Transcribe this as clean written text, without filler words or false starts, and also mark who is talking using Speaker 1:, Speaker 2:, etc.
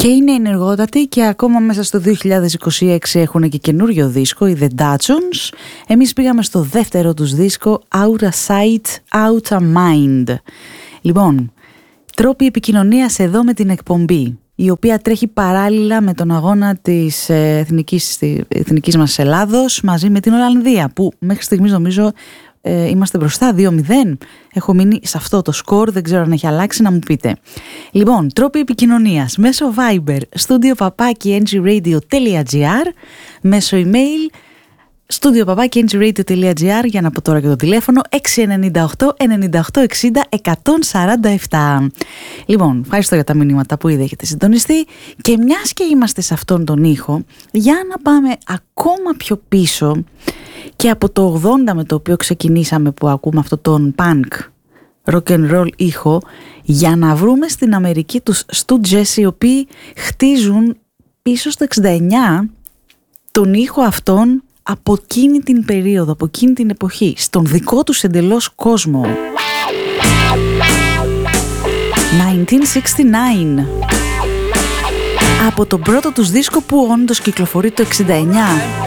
Speaker 1: Και είναι ενεργότατοι και ακόμα μέσα στο 2026 έχουν και καινούριο δίσκο, οι The Datsuns. Εμείς πήγαμε στο δεύτερο τους δίσκο, Out of Sight, Out of Mind. Λοιπόν, τρόποι επικοινωνίας εδώ με την εκπομπή, η οποία τρέχει παράλληλα με τον αγώνα της εθνικής μας Ελλάδος μαζί με την Ολλανδία, που μέχρι στιγμής νομίζω είμαστε μπροστά 2-0. Έχω μείνει σε αυτό το σκορ, δεν ξέρω αν έχει αλλάξει, να μου πείτε. Λοιπόν, τρόποι επικοινωνίας μέσω Viber, studio@ngradio.gr, μέσω email studio@ngradio.gr, για να πω τώρα και το τηλέφωνο 698 98 60 147. Λοιπόν, ευχαριστώ για τα μηνύματα που ήδη έχετε συντονιστεί, και μιας και είμαστε σε αυτόν τον ήχο, για να πάμε ακόμα πιο πίσω και από το 80, με το οποίο ξεκινήσαμε, που ακούμε αυτό τον punk rock and roll ήχο, για να βρούμε στην Αμερική τους Stooges, οι οποίοι χτίζουν πίσω στο 69 τον ήχο αυτόν από εκείνη την περίοδο, από εκείνη την εποχή, στον δικό τους εντελώς κόσμο. 1969, από τον πρώτο τους δίσκο που όντως κυκλοφορεί το 69.